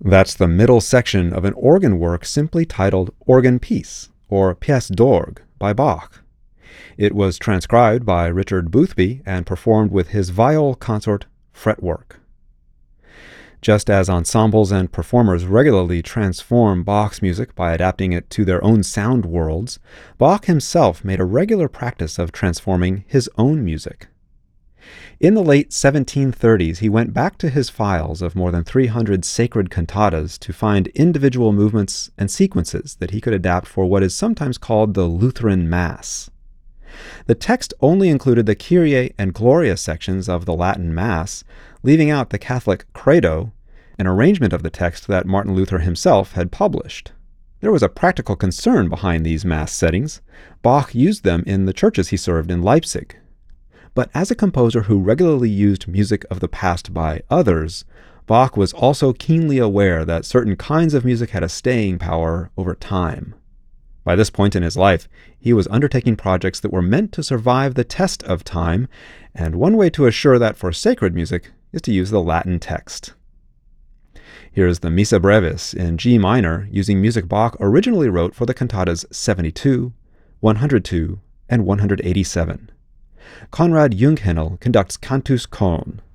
That's the middle section of an organ work simply titled Organ Piece, or Pièce d'Orgue, by Bach. It was transcribed by Richard Boothby and performed with his viol consort fretwork. Just as ensembles and performers regularly transform Bach's music by adapting it to their own sound worlds, Bach himself made a regular practice of transforming his own music. In the late 1730s, he went back to his files of more than 300 sacred cantatas to find individual movements and sequences that he could adapt for what is sometimes called the Lutheran Mass. The text only included the Kyrie and Gloria sections of the Latin Mass, leaving out the Catholic Credo, an arrangement of the text that Martin Luther himself had published. There was a practical concern behind these Mass settings. Bach used them in the churches he served in Leipzig. But as a composer who regularly used music of the past by others, Bach was also keenly aware that certain kinds of music had a staying power over time. By this point in his life, he was undertaking projects that were meant to survive the test of time, and one way to assure that for sacred music is to use the Latin text. Here's the Missa Brevis in G minor, using music Bach originally wrote for the cantatas 72, 102, and 187. Konrad Junghänel conducts Cantus Chon.